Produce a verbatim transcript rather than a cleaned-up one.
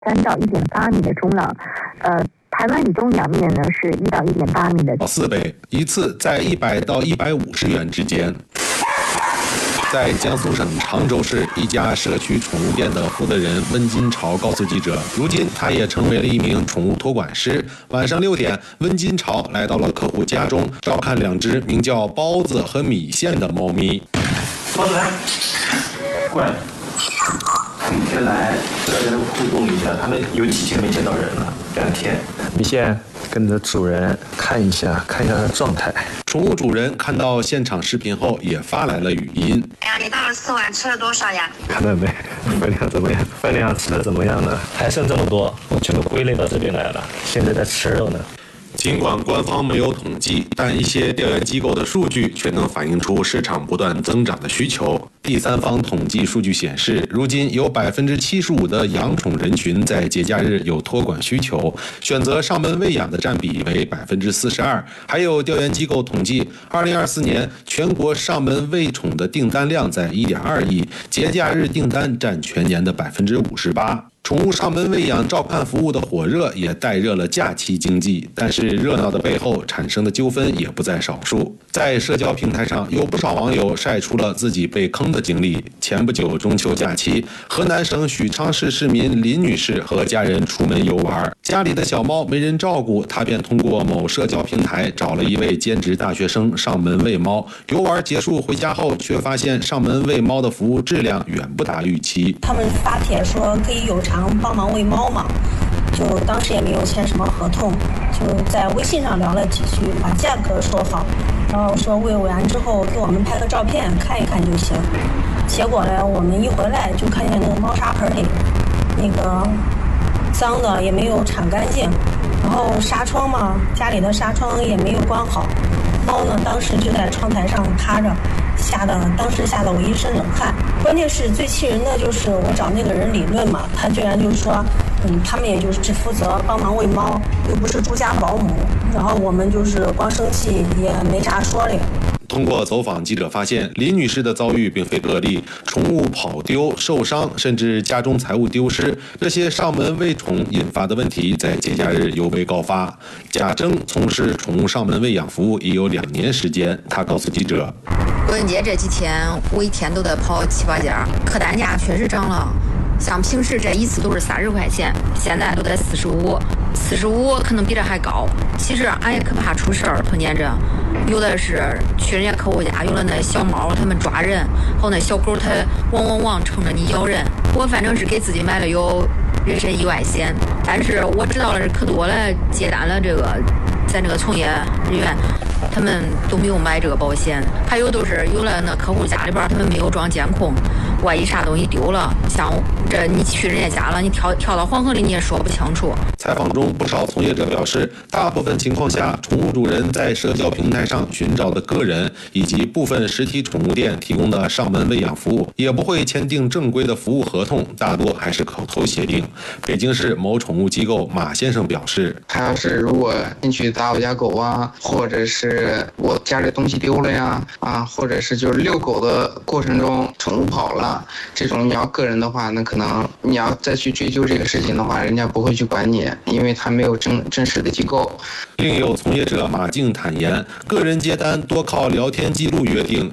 三到一点八米的冲浪，呃。台湾以东两面呢是一到一点八米的， 四倍，一次在一百到一百五十元之间。在江苏省常州市一家社区宠物店的负责人温金朝告诉记者，如今他也成为了一名宠物托管师。晚上六点，温金朝来到了客户家中，照看两只名叫包子和米线的猫咪。 包子来，过来。先来跟人互动一下，他们有几天没见到人了？两天。 米线跟着主人看一下，看一下他的状态。 宠物主人看到现场视频后，也发来了语音。 哎呀，你到了四碗吃了多少呀？ 看到没？分量怎么样？分量吃的怎么样呢？还剩这么多，我全都归类到这边来了。现在在吃肉呢。 尽管官方没有统计，但一些调研机构的数据却能反映出市场不断增长的需求。第三方统计数据显示，如今有百分之七十五的养宠人群在节假日有托管需求，选择上门喂养的占比为百分之四十二。还有调研机构统计，二零二四年全国上门喂宠的订单量在一点二亿，节假日订单占全年的百分之五十八。宠物上门喂养照看服务的火热也带热了假期经济，但是热闹的背后产生的纠纷也不在少数。在社交平台上，有不少网友晒出了自己被坑的经历。前不久中秋假期，河南省许昌市市民林女士和家人出门游玩，家里的小猫没人照顾，她便通过某社交平台找了一位兼职大学生上门喂猫。游玩结束回家后，却发现上门喂猫的服务质量远不达预期。 他们发帖说可以有偿帮忙喂猫嘛，就当时也没有签什么合同，就在微信上聊了几句，把价格说好，然后说喂完之后给我们拍个照片看一看就行。结果呢，我们一回来就看见那个猫砂盆里那个脏的也没有铲干净，然后纱窗嘛，家里的纱窗也没有关好，猫呢当时就在窗台上趴着，吓得当时吓得我一身冷汗。关键是最气人的就是我找那个人理论嘛，他居然就是说嗯，他们也就是只负责帮忙喂猫，又不是住家保姆，然后我们就是光生气也没啥说的。 通过走访，记者发现林女士的遭遇并非个例，宠物跑丢、受伤，甚至家中财物丢失，这些上门喂宠引发的问题在节假日尤为高发。贾征从事宠物上门喂养服务已有两年时间，他告诉记者， 国庆节这几天我一天都得跑七八家，客单价确实涨了。像平时这一次都是三十块钱，现在都得四十五，四十五可能比这还高。其实俺也可怕出事儿，碰见这有的是去人家客户家，有了那小猫他们抓人，还有那小狗它汪汪汪冲着你咬人。我反正是给自己买了有人身意外险，但是我知道了可多了，接单了这个咱这个从业人员他们都没有买这个保险，还有都是有了那客户家里边他们没有装监控，万一啥东西丢了，像这你去人家家了，你跳跳到黄河里你也说不清楚。 采访中，不少从业者表示，大部分情况下，宠物主人在社交平台上寻找的个人以及部分实体宠物店提供的上门喂养服务，也不会签订正规的服务合同，大多还是口头协定。北京市某宠物机构马先生表示， 他要是如果进去打我家狗啊，或者是我家里东西丢了呀，啊，或者是就是遛狗的过程中宠物跑了，这种你要个人的话，那可能你要再去追究这个事情的话，人家不会去管你，因为他没有正正式的机构。 另有从业者马静坦言，个人接单多靠聊天记录约定，